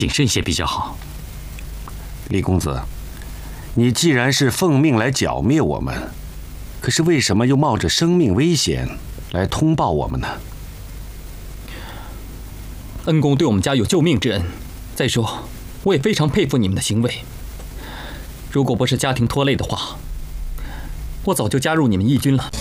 谨慎些比较好。 李公子，你既然是奉命来剿灭我们，可是为什么又冒着生命危险来通报我们呢？ 恩公对我们家有救命之恩，再说我也非常佩服你们的行为。如果不是家庭拖累的话，我早就加入你们义军了。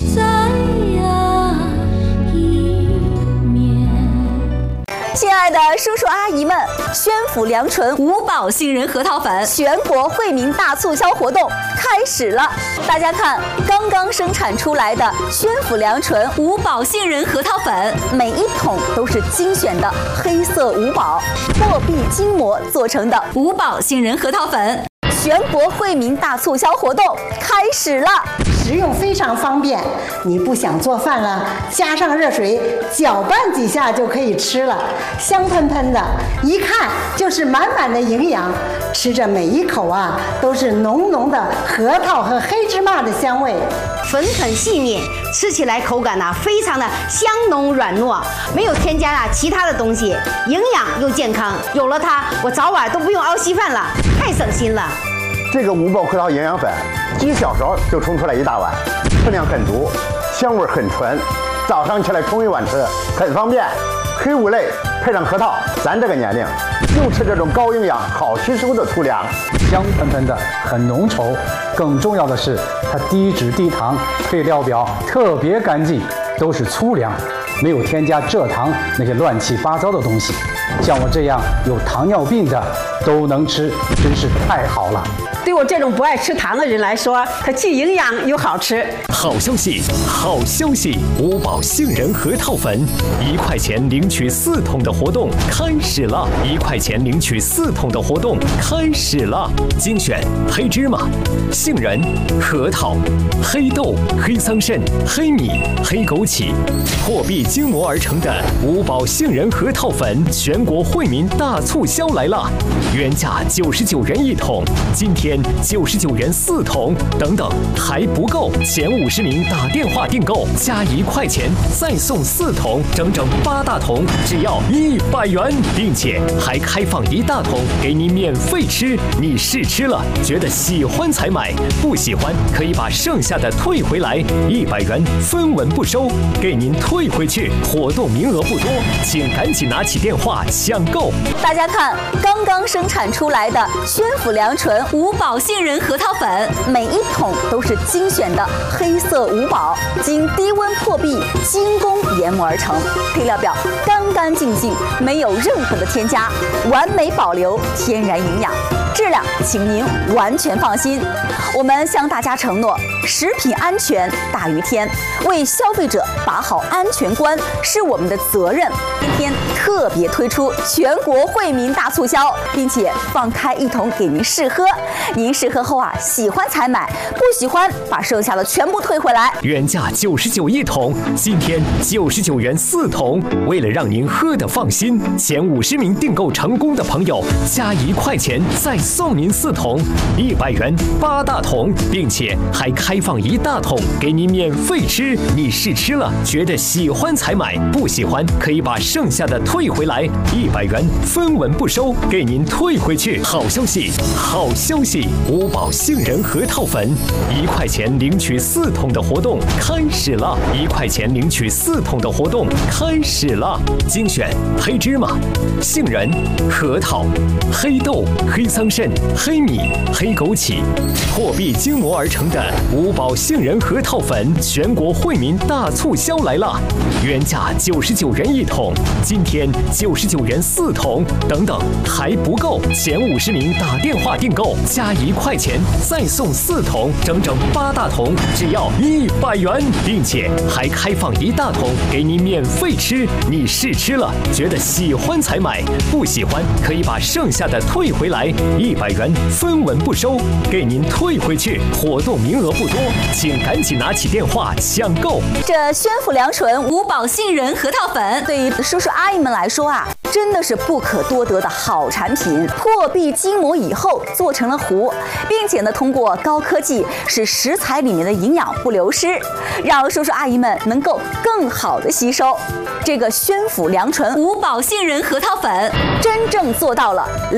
亲爱的叔叔阿姨们，宣府良醇五宝杏仁核桃粉全国惠民大促销活动开始了！大家看，刚刚生产出来的宣府良醇五宝杏仁核桃粉，每一桶都是精选的黑色五宝货币筋膜做成的五宝杏仁核桃粉，全国惠民大促销活动开始了！ 食用非常方便，你不想做饭了，加上热水搅拌几下就可以吃了，香喷喷的，一看就是满满的营养。吃着每一口啊，都是浓浓的核桃和黑芝麻的香味， 粉很细腻，吃起来口感非常的香浓软糯，没有添加其他的东西，营养又健康。有了它，我早晚都不用熬稀饭了，太省心了。 这个五宝核桃营养粉，几小勺就冲出来一大碗，分量很足，香味很纯，早上起来冲一碗吃，很方便。黑五类配上核桃，咱这个年龄就吃这种高营养、好吸收的粗粮， 香喷喷的，很浓稠。更重要的是，它低脂低糖，配料表特别干净，都是粗粮，没有添加蔗糖那些乱七八糟的东西。像我这样有糖尿病的都能吃，真是太好了。 对我这种不爱吃糖的人来说，它既营养又好吃。 好消息，好消息！五宝杏仁核桃粉，1块钱领取4桶的活动开始了！1块钱领取4桶的活动开始了！精选黑芝麻、杏仁、核桃、黑豆、黑桑葚、黑米、黑枸杞，货币精磨而成的五宝杏仁核桃粉全国惠民大促销来了！原价99元1桶，今天99元4桶，等等还不够，前50名打电话订购加1块钱再送4桶，整整8大桶，只要100元，并且还开放1大桶给您免费吃。你试吃了觉得喜欢才买，不喜欢可以把剩下的退回来，100元分文不收，给您退回去。活动名额不多，请赶紧拿起电话抢购。 大家看，刚刚生产出来的宣府良醇五宝杏仁核桃粉，每一桶都是精选的黑色五宝，经低温破壁精工研磨而成，配料表干干净净，没有任何的添加，完美保留天然营养，质量请您完全放心。我们向大家承诺，食品安全大于天，为消费者把好安全关是我们的责任。今天特别推出全国惠民大促销，并且放开1桶给您试喝，您试喝后啊，喜欢才买，不喜欢把剩下的全部退回来。 原价991桶，今天99元4桶。为了让您喝得放心，前50名订购成功的朋友加1块钱再送您4桶，100元8大桶，并且还开放1大桶给您免费吃。你试吃了觉得喜欢才买，不喜欢可以把剩下的退回来，100元分文不收，给您退回去。好消息，好消息！五宝杏仁核桃粉，1块钱领取4桶的活动开始了！1块钱领取4桶的活动开始了！精选黑芝麻、杏仁、核桃、黑豆、黑桑葚、黑米、黑枸杞，货币精磨而成的五宝杏仁核桃粉全国惠民大促销来了！原价99元1桶，今天99元4桶，等等还不够，前50名打电话订购加1块钱再送4桶，整整8大桶，只要100元，并且还开放1大桶给您免费吃。你试吃了觉得喜欢才买，不喜欢可以把剩下的退回来，100元分文不收，给您退回去。活动名额不多，请赶紧拿起电话抢购。 这宣府良醇五宝杏仁核桃粉，对于叔叔阿姨们来说啊，真的是不可多得的好产品。破壁筋磨以后做成了糊，并且呢，通过高科技使食材里面的营养不流失，让叔叔阿姨们能够更好的吸收。这个宣府良醇五宝杏仁核桃粉，真正做到了